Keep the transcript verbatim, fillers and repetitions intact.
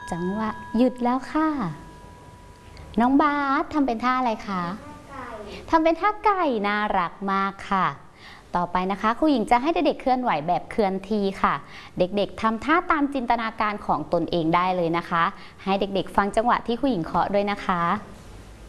จังหวะหยุดแล้วค่ะน้องบาสทำเป็นท่าอะไรคะทำเป็นท่าไก่น่ารักมากค่ะต่อไปนะคะครูหญิงจะให้เด็กๆเคลื่อนไหวแบบเคลื่อนที่ค่ะเด็กๆทำท่าตามจินตนาการของตนเองได้เลยนะคะให้เด็กๆฟังจังหวะที่ครูหญิงเคาะด้วยนะคะ